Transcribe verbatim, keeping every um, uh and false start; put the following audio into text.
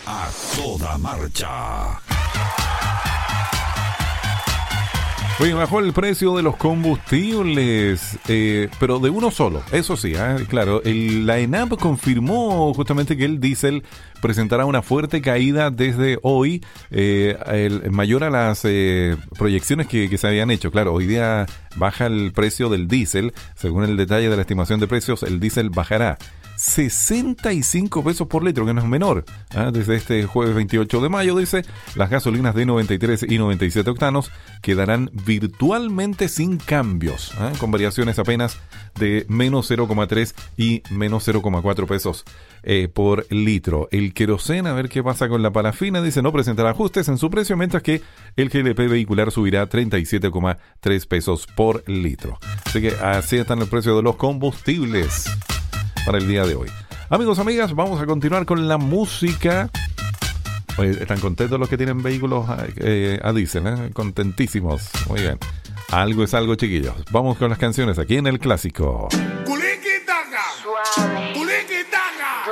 a toda marcha. Oye, bajó el precio de los combustibles, eh, pero de uno solo, eso sí, ¿eh? Claro, el, la ENAP confirmó justamente que el diésel presentará una fuerte caída desde hoy, eh, el, mayor a las eh, proyecciones que, que se habían hecho. Claro, hoy día baja el precio del diésel, según el detalle de la estimación de precios, el diésel bajará sesenta y cinco pesos por litro, que no es menor. ¿eh? Desde este jueves veintiocho de mayo, dice, las gasolinas de noventa y tres y noventa y siete octanos quedarán virtualmente sin cambios, ¿eh? con variaciones apenas de menos cero coma tres y menos cero coma cuatro pesos eh, por litro. El queroseno, a ver qué pasa con la parafina, dice, no presentará ajustes en su precio, mientras que el G L P vehicular subirá treinta y siete coma tres pesos por litro. Así que así están el precio de los combustibles para el día de hoy. Amigos, amigas, vamos a continuar con la música. Oye, están contentos los que tienen vehículos eh, a diésel, ¿eh? Contentísimos. Muy bien. Algo es algo, chiquillos. Vamos con las canciones aquí en El Clásico. ¡Culín!